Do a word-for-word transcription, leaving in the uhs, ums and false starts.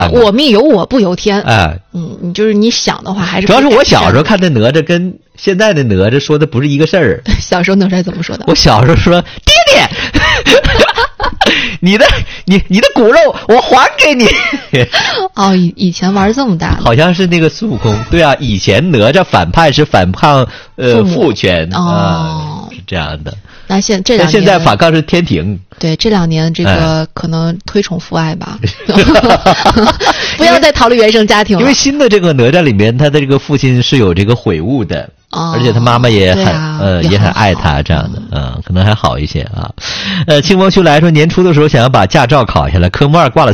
我命由我不由天。 哎， 嗯，你就是你想的话还是主要是我小时候看的哪吒跟现在的哪吒说的不是一个事儿。 小时候哪吒怎么说的？ 我小时候说爹爹，你的你你的骨肉我还给你。 哦，以以前玩这么大的， 好像是那个孙悟空。对啊，以前哪吒反派是反抗呃父权哦、 呃，是这样的。 那现这两年现在反抗是天庭。 对，这两年这个可能推崇父爱吧，不要再逃离原生家庭了。 因为新的这个哪吒里面，他的这个父亲是有这个悔悟的， 哦、 而且他妈妈也很、 啊、 呃也很爱他这样的， 嗯、 呃，可能还好一些啊。呃，清风徐来说，年初的时候想要把驾照考下来，科目二挂了